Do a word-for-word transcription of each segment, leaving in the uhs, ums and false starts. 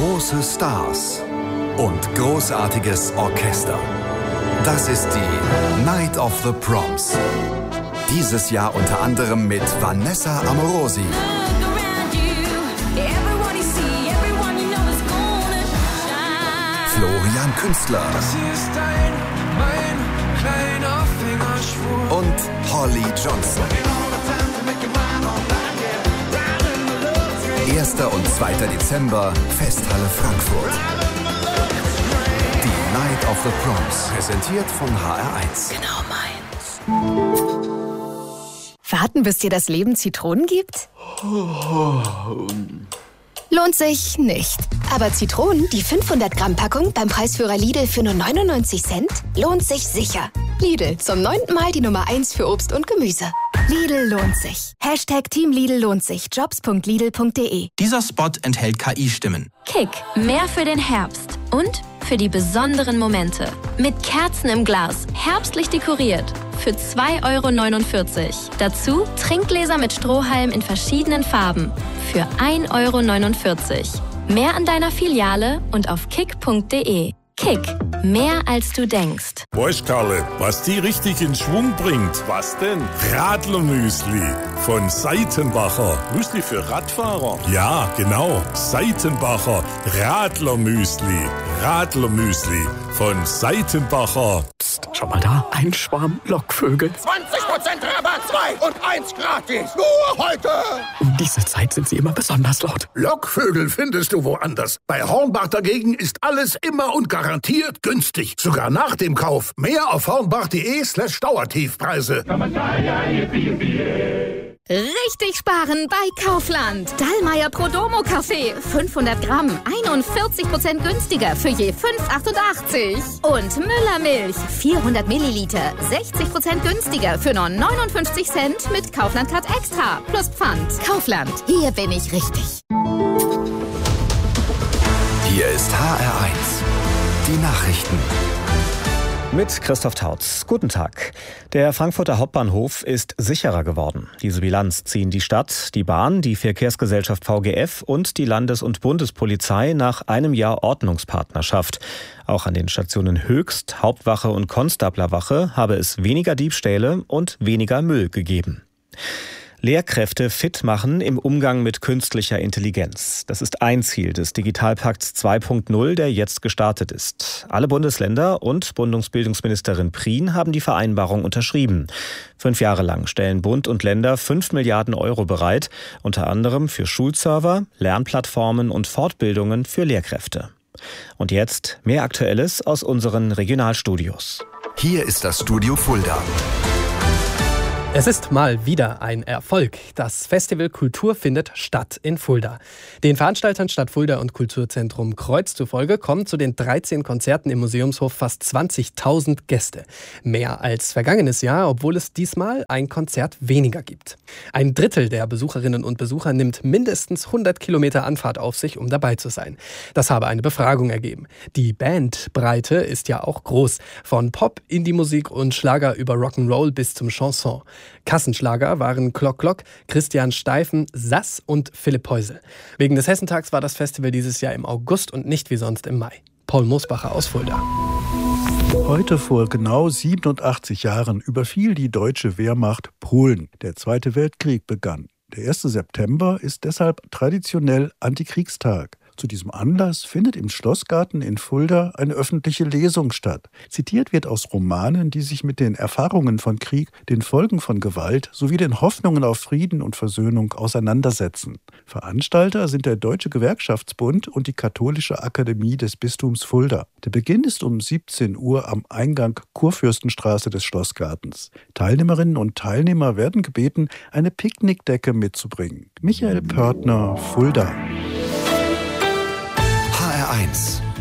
Große Stars und großartiges Orchester. Das ist die Night of the Proms. Dieses Jahr unter anderem mit Vanessa Amorosi, Florian Künstler und Holly Johnson. erster und zweiter Dezember, Festhalle Frankfurt. Die Night of the Proms, präsentiert von H R eins. Genau meins. Warten, bis dir das Leben Zitronen gibt? Lohnt sich nicht. Aber Zitronen, die fünfhundert Gramm Packung beim Preisführer Lidl für nur neunundneunzig Cent, lohnt sich sicher. Lidl, zum neunten Mal die Nummer eins für Obst und Gemüse. Lidl lohnt sich. Hashtag Team Lidl lohnt sich. Jobs punkt lidl punkt de. Dieser Spot enthält K I-Stimmen. Kick, mehr für den Herbst und für die besonderen Momente. Mit Kerzen im Glas, herbstlich dekoriert. Für zwei Euro neunundvierzig. Dazu Trinkgläser mit Strohhalm in verschiedenen Farben. Für ein Euro neunundvierzig. Mehr an deiner Filiale und auf kick punkt de. Kick, mehr als du denkst. Weißt Karle, was die richtig in Schwung bringt? Was denn? Radlermüsli von Seitenbacher. Müsli für Radfahrer? Ja, genau. Seitenbacher Radlermüsli. Radlermüsli von Seitenbacher. Psst, schau mal da. Ein Schwarm Lockvögel. zwanzig Prozent Rabatt, zwei und eins gratis. Nur heute. Um diese Zeit sind sie immer besonders laut. Lockvögel findest du woanders. Bei Hornbach dagegen ist alles immer und garantiert günstig. Sogar nach dem Kauf. Mehr auf hornbach.de slash Dauertiefpreise. Richtig sparen bei Kaufland. Dallmayr Prodomo Kaffee. fünfhundert Gramm. einundvierzig Prozent günstiger für je fünf Euro achtundachtzig. Und Müller Milch. vierhundert Milliliter. sechzig Prozent günstiger für nur neunundfünfzig Cent mit Kaufland Card Extra. Plus Pfand. Kaufland. Hier bin ich richtig. Hier ist H R eins. Die Nachrichten. Mit Christoph Tautz. Guten Tag. Der Frankfurter Hauptbahnhof ist sicherer geworden. Diese Bilanz ziehen die Stadt, die Bahn, die Verkehrsgesellschaft V G F und die Landes- und Bundespolizei nach einem Jahr Ordnungspartnerschaft. Auch an den Stationen Höchst, Hauptwache und Konstablerwache habe es weniger Diebstähle und weniger Müll gegeben. Lehrkräfte fit machen im Umgang mit künstlicher Intelligenz. Das ist ein Ziel des Digitalpakts zwei Punkt null, der jetzt gestartet ist. Alle Bundesländer und Bundesbildungsministerin Prien haben die Vereinbarung unterschrieben. Fünf Jahre lang stellen Bund und Länder fünf Milliarden Euro bereit, unter anderem für Schulserver, Lernplattformen und Fortbildungen für Lehrkräfte. Und jetzt mehr Aktuelles aus unseren Regionalstudios. Hier ist das Studio Fulda. Es ist mal wieder ein Erfolg. Das Festival Kultur findet statt in Fulda. Den Veranstaltern Stadt Fulda und Kulturzentrum Kreuz zufolge kommen zu den dreizehn Konzerten im Museumshof fast zwanzigtausend Gäste. Mehr als vergangenes Jahr, obwohl es diesmal ein Konzert weniger gibt. Ein Drittel der Besucherinnen und Besucher nimmt mindestens hundert Kilometer Anfahrt auf sich, um dabei zu sein. Das habe eine Befragung ergeben. Die Bandbreite ist ja auch groß. Von Pop, Indie-Musik und Schlager über Rock'n'Roll bis zum Chanson. Kassenschlager waren Klock Klock, Christian Steifen, Sass und Philipp Heusel. Wegen des Hessentags war das Festival dieses Jahr im August und nicht wie sonst im Mai. Paul Mosbacher aus Fulda. Heute vor genau siebenundachtzig Jahren überfiel die deutsche Wehrmacht Polen. Der Zweite Weltkrieg begann. Der erste September ist deshalb traditionell Antikriegstag. Zu diesem Anlass findet im Schlossgarten in Fulda eine öffentliche Lesung statt. Zitiert wird aus Romanen, die sich mit den Erfahrungen von Krieg, den Folgen von Gewalt sowie den Hoffnungen auf Frieden und Versöhnung auseinandersetzen. Veranstalter sind der Deutsche Gewerkschaftsbund und die Katholische Akademie des Bistums Fulda. Der Beginn ist um siebzehn Uhr am Eingang Kurfürstenstraße des Schlossgartens. Teilnehmerinnen und Teilnehmer werden gebeten, eine Picknickdecke mitzubringen. Michael Pörtner, Fulda. H R eins.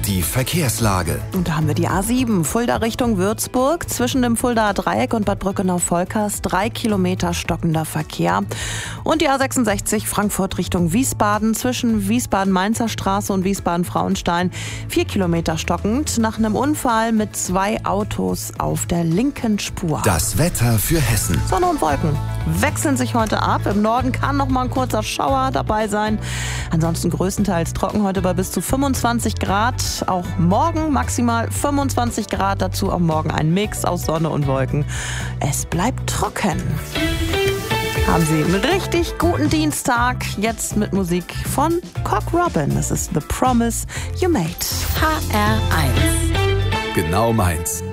die Verkehrslage. Und da haben wir die A sieben, Fulda Richtung Würzburg. Zwischen dem Fuldaer Dreieck und Bad Brückenau-Volkers drei Kilometer stockender Verkehr. Und die A sechsundsechzig, Frankfurt Richtung Wiesbaden. Zwischen Wiesbaden-Mainzer Straße und Wiesbaden-Frauenstein vier Kilometer stockend. Nach einem Unfall mit zwei Autos auf der linken Spur. Das Wetter für Hessen. Sonne und Wolken wechseln sich heute ab. Im Norden kann noch mal ein kurzer Schauer dabei sein. Ansonsten größtenteils trocken heute bei bis zu fünfundzwanzig Grad. Auch morgen maximal fünfundzwanzig Grad. Dazu auch morgen ein Mix aus Sonne und Wolken. Es bleibt trocken. Haben Sie einen richtig guten Dienstag. Jetzt mit Musik von Cock Robin. Das ist The Promise You Made. H R eins. Genau meins.